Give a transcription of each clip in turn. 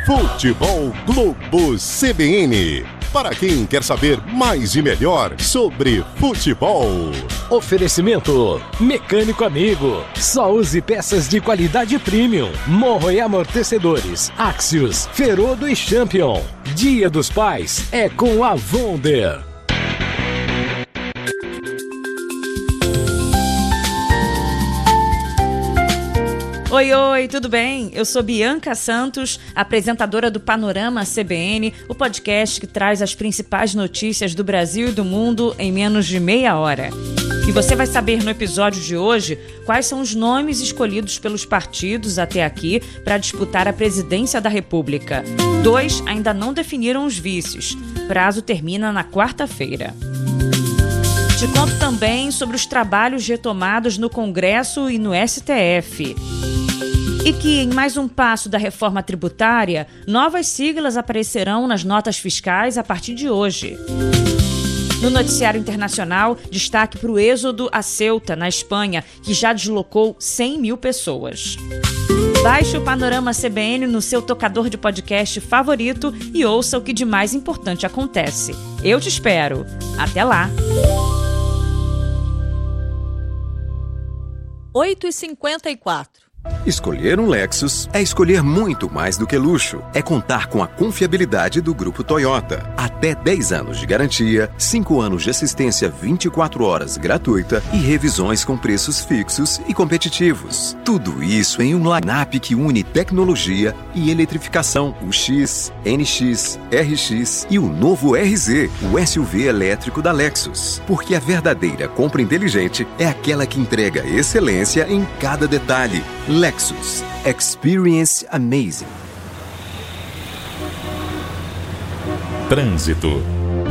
Futebol Globo CBN. Para quem quer saber mais e melhor sobre futebol. Oferecimento Mecânico Amigo. Só use peças de qualidade premium. Morro e amortecedores. Axios, Ferodo e Champion. Dia dos Pais é com a Wonder. Oi, tudo bem? Eu sou Bianca Santos, apresentadora do Panorama CBN, o podcast que traz as principais notícias do Brasil e do mundo em menos de meia hora. E você vai saber no episódio de hoje quais são os nomes escolhidos pelos partidos até aqui para disputar a presidência da República. 2 ainda não definiram os vices. Prazo termina na quarta-feira. Te conto também sobre os trabalhos retomados no Congresso e no STF. E que, em mais um passo da reforma tributária, novas siglas aparecerão nas notas fiscais a partir de hoje. No noticiário internacional, destaque para o êxodo a Ceuta, na Espanha, que já deslocou 100 mil pessoas. Baixe o Panorama CBN no seu tocador de podcast favorito e ouça o que de mais importante acontece. Eu te espero. Até lá! 8h54. Escolher um Lexus é escolher muito mais do que luxo. É contar com a confiabilidade do Grupo Toyota. Até 10 anos de garantia, 5 anos de assistência 24 horas gratuita e revisões com preços fixos e competitivos. Tudo isso em um line-up que une tecnologia e eletrificação. O X, NX, RX e o novo RZ, o SUV elétrico da Lexus. Porque a verdadeira compra inteligente é aquela que entrega excelência em cada detalhe. Lexus. Experience amazing. Trânsito.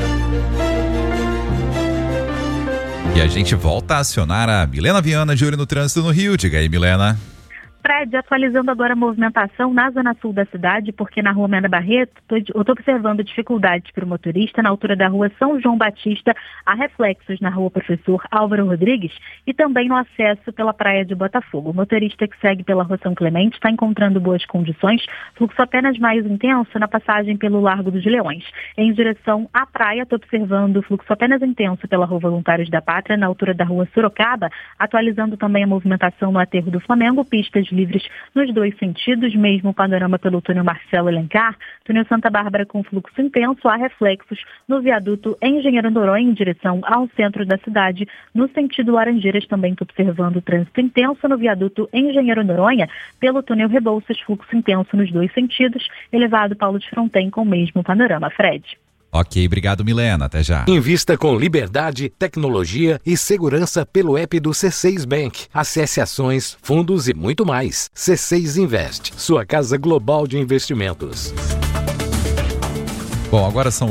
E a gente volta a acionar a Milena Viana, de olho no trânsito no Rio. Diga aí, Milena. Fred, atualizando agora a movimentação na zona sul da cidade, porque na rua Mena Barreto, eu estou observando dificuldades para o motorista na altura da rua São João Batista, há reflexos na rua Professor Álvaro Rodrigues e também no acesso pela praia de Botafogo. O motorista que segue pela rua São Clemente está encontrando boas condições, fluxo apenas mais intenso na passagem pelo Largo dos Leões. Em direção à praia, estou observando fluxo apenas intenso pela rua Voluntários da Pátria, na altura da rua Sorocaba, atualizando também a movimentação no aterro do Flamengo, pistas livres nos 2 sentidos, mesmo panorama pelo túnel Marcelo Alencar, túnel Santa Bárbara com fluxo intenso, há reflexos no viaduto Engenheiro Noronha em direção ao centro da cidade. No sentido Laranjeiras também estou observando trânsito intenso no viaduto Engenheiro Noronha, pelo túnel Rebouças, fluxo intenso nos 2 sentidos, elevado Paulo de Fronten com o mesmo panorama. Fred. Ok, obrigado, Milena. Até já. Invista com liberdade, tecnologia e segurança pelo app do C6 Bank. Acesse ações, fundos e muito mais. C6 Invest, sua casa global de investimentos. Bom, agora são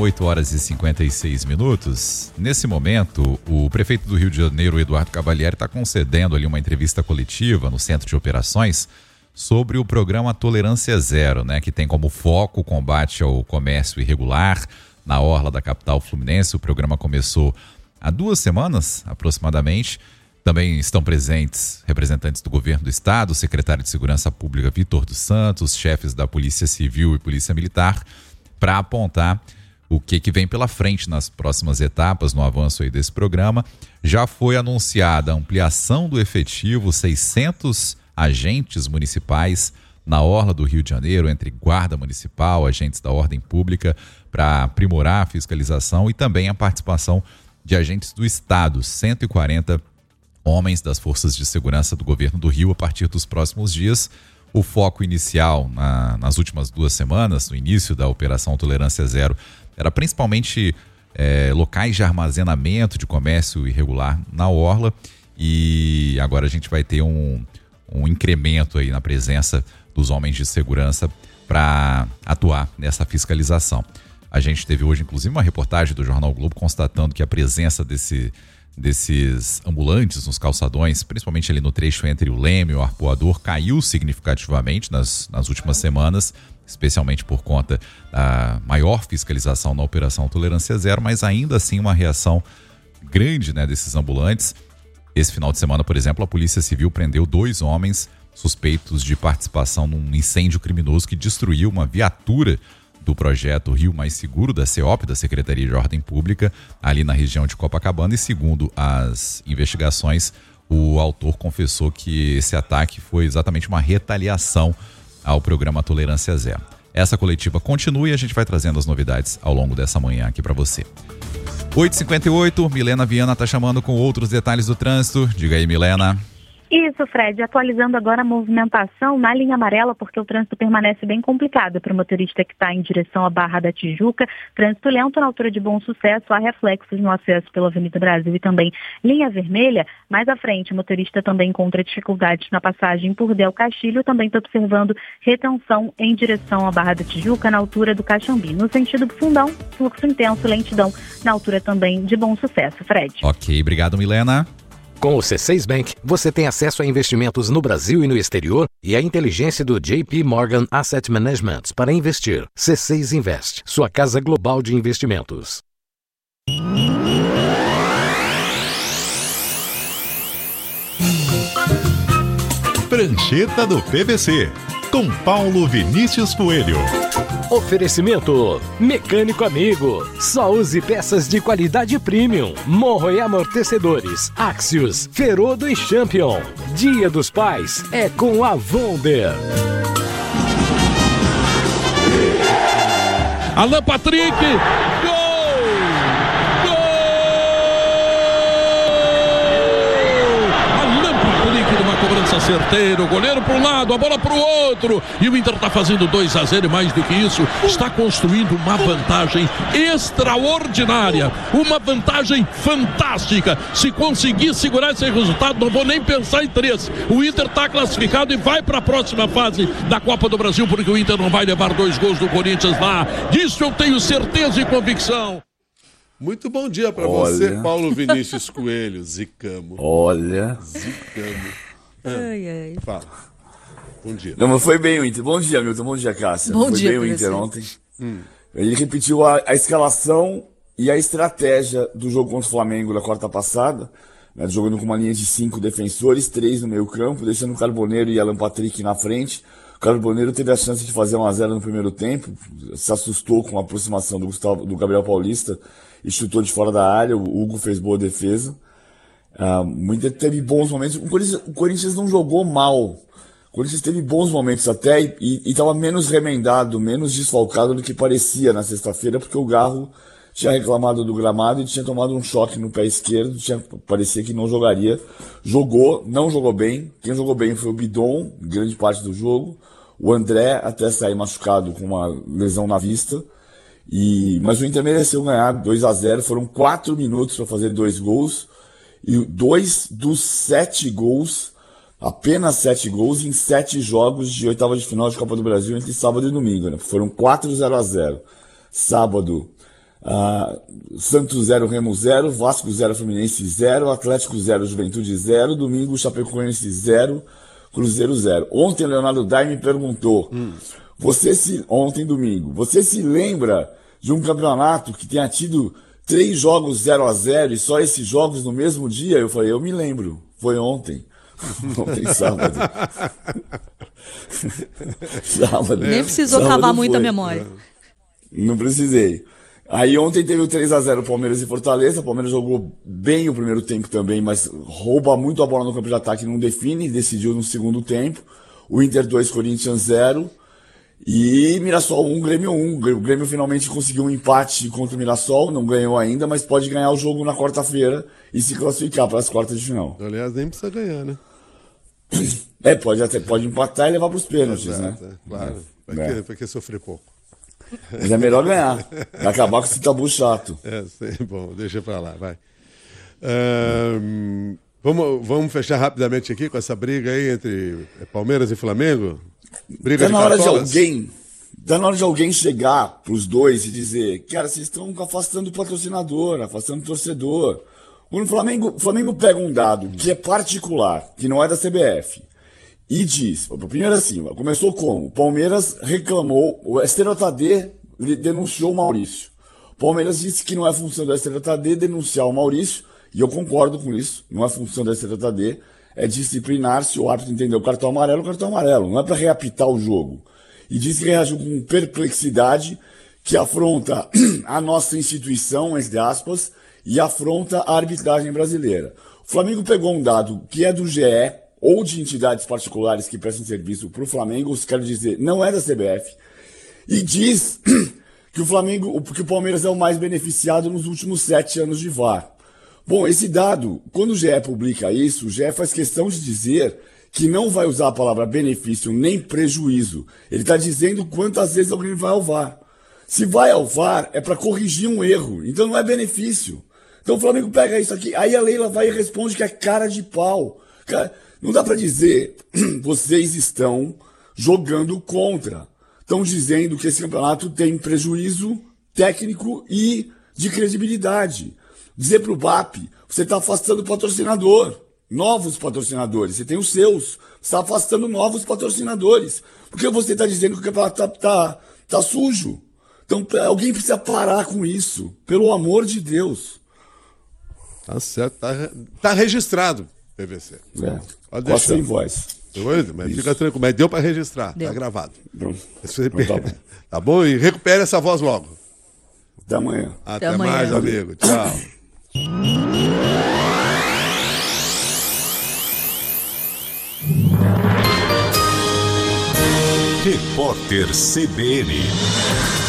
8h56. Nesse momento, o prefeito do Rio de Janeiro, Eduardo Cavalieri, está concedendo ali uma entrevista coletiva no Centro de Operações sobre o programa Tolerância Zero, né, que tem como foco o combate ao comércio irregular na orla da capital fluminense. O programa começou há 2 semanas, aproximadamente. Também estão presentes representantes do governo do estado, o secretário de Segurança Pública Vitor dos Santos, chefes da Polícia Civil e Polícia Militar, para apontar o que vem pela frente nas próximas etapas no avanço aí desse programa. Já foi anunciada a ampliação do efetivo, 600 agentes municipais na orla do Rio de Janeiro, entre guarda municipal, agentes da ordem pública, para aprimorar a fiscalização e também a participação de agentes do Estado, 140 homens das forças de segurança do governo do Rio a partir dos próximos dias. O foco inicial nas últimas 2 semanas, no início da Operação Tolerância Zero, era principalmente locais de armazenamento de comércio irregular na orla, e agora a gente vai ter um incremento aí na presença dos homens de segurança para atuar nessa fiscalização. A gente teve hoje, inclusive, uma reportagem do Jornal Globo constatando que a presença desses ambulantes nos calçadões, principalmente ali no trecho entre o Leme e o Arpoador, caiu significativamente nas últimas semanas, especialmente por conta da maior fiscalização na Operação Tolerância Zero, mas ainda assim uma reação grande, né, desses ambulantes. Esse final de semana, por exemplo, a Polícia Civil prendeu 2 homens suspeitos de participação num incêndio criminoso que destruiu uma viatura do projeto Rio Mais Seguro, da CEOP, da Secretaria de Ordem Pública, ali na região de Copacabana. E segundo as investigações, o autor confessou que esse ataque foi exatamente uma retaliação ao programa Tolerância Zero. Essa coletiva continua e a gente vai trazendo as novidades ao longo dessa manhã aqui para você. 8h58, Milena Viana está chamando com outros detalhes do trânsito. Diga aí, Milena. Isso, Fred. Atualizando agora a movimentação na linha amarela, porque o trânsito permanece bem complicado para o motorista que está em direção à Barra da Tijuca. Trânsito lento na altura de Bom Sucesso, há reflexos no acesso pela Avenida Brasil e também linha vermelha. Mais à frente, o motorista também encontra dificuldades na passagem por Del Castilho. Também está observando retenção em direção à Barra da Tijuca, na altura do Caxambi. No sentido do Fundão, fluxo intenso, lentidão na altura também de Bom Sucesso, Fred. Ok, obrigado, Milena. Com o C6 Bank, você tem acesso a investimentos no Brasil e no exterior e a inteligência do JP Morgan Asset Management para investir. C6 Invest, sua casa global de investimentos. Prancheta do PVC, com Paulo Vinícius Coelho. Oferecimento Mecânico Amigo. Só use peças de qualidade premium. Morro e amortecedores Axios, Ferodo e Champion. Dia dos Pais é com a Wonder. Alan Patrick, gol! Cobrança certeira, o goleiro para um lado, a bola para o outro, e o Inter está fazendo 2-0 e mais do que isso, está construindo uma vantagem extraordinária, uma vantagem fantástica. Se conseguir segurar esse resultado, não vou nem pensar em 3. O Inter está classificado e vai para a próxima fase da Copa do Brasil, porque o Inter não vai levar 2 gols do Corinthians lá. Disso eu tenho certeza e convicção. Muito bom dia para você, Paulo Vinícius Coelho, Zicamo. Zicamo. Ai. Fala. Bom dia. Não, mas foi bem o Inter. Bom dia, Milton. Bom dia, Cássia. Bom foi dia, bem o Inter ontem. Ele repetiu a escalação e a estratégia do jogo contra o Flamengo da quarta passada, né, jogando com uma linha de 5 defensores, 3 no meio campo, deixando o Carboneiro e Alan Patrick na frente. O Carboneiro teve a chance de fazer 1-0 no primeiro tempo, se assustou com a aproximação do Gabriel Paulista e chutou de fora da área. O Hugo fez boa defesa. O Inter teve bons momentos. O Corinthians não jogou mal. O Corinthians teve bons momentos até e estava menos remendado, menos desfalcado do que parecia na sexta-feira, porque o Garro tinha reclamado do gramado e tinha tomado um choque no pé esquerdo, parecia que não jogaria. Não jogou bem. Quem jogou bem foi o Bidon, grande parte do jogo. O André até sair machucado com uma lesão na vista. Mas o Inter mereceu ganhar 2-0. Foram 4 minutos para fazer 2 gols. E 2 dos 7 gols, apenas 7 gols em 7 jogos de oitava de final de Copa do Brasil entre sábado e domingo, né? Foram 4 0-0. Sábado, Santos 0, Remo 0, Vasco 0, Fluminense 0, Atlético 0, Juventude 0, domingo, Chapecoense 0, Cruzeiro 0. Ontem, Leonardo Dai me perguntou, ontem domingo, você se lembra de um campeonato que tenha tido 3 jogos 0-0 e só esses jogos no mesmo dia? Eu falei, eu me lembro. Foi ontem. Ontem, sábado. Nem precisou cavar muita memória. Não precisei. Aí ontem teve o 3-0 Palmeiras e Fortaleza. O Palmeiras jogou bem o primeiro tempo também, mas rouba muito a bola no campo de ataque e não define. Decidiu no segundo tempo. O Inter 2, Corinthians 0. E Mirassol 1, Grêmio 1. O Grêmio finalmente conseguiu um empate contra o Mirassol, não ganhou ainda, mas pode ganhar o jogo na quarta-feira e se classificar para as quartas de final. Aliás, nem precisa ganhar, né? Pode empatar e levar para os pênaltis, exato, né? Claro. Pra que sofrer pouco? Mas é melhor ganhar. Vai acabar com esse tabu chato. Bom, deixa pra lá, vai. Vamos fechar rapidamente aqui com essa briga aí entre Palmeiras e Flamengo? Briga Tá na hora de alguém chegar pros dois e dizer, cara, vocês estão afastando o patrocinador, afastando o torcedor. Quando o Flamengo pega um dado que é particular, que não é da CBF, e diz, primeiro assim, começou como? O Palmeiras reclamou, o STJD denunciou o Maurício. O Palmeiras disse que não é função do STJD denunciar o Maurício, e eu concordo com isso, não é função do STJD, é disciplinar. Se o árbitro entender o cartão amarelo, não é para reapitar o jogo. E diz que reagiu com perplexidade, que afronta a nossa instituição, entre aspas, e afronta a arbitragem brasileira. O Flamengo pegou um dado que é do GE, ou de entidades particulares que prestam serviço para o Flamengo, ou, quero dizer, não é da CBF, e diz que o Palmeiras é o mais beneficiado nos últimos 7 anos de VAR. Bom, esse dado, quando o GE publica isso, o GE faz questão de dizer que não vai usar a palavra benefício nem prejuízo. Ele está dizendo quantas vezes alguém vai ao VAR. Se vai ao VAR, é para corrigir um erro, então não é benefício. Então o Flamengo pega isso aqui, aí a Leila vai e responde que é cara de pau. Cara, não dá para dizer, vocês estão jogando contra. Estão dizendo que esse campeonato tem prejuízo técnico e de credibilidade. Dizer para o BAP, você está afastando o patrocinador, novos patrocinadores, você tem os seus, você está afastando novos patrocinadores. Porque você está dizendo que o campeonato tá sujo. Então alguém precisa parar com isso, pelo amor de Deus. Tá certo, tá registrado, PVC. Pode deixar. Sem voz. Mas fica tranquilo, mas deu para registrar, deu. Tá gravado. Tá bom. Tá bom? E recupere essa voz logo. Até amanhã. Até amanhã. Mais, amigo. Tchau. Repórter CBN.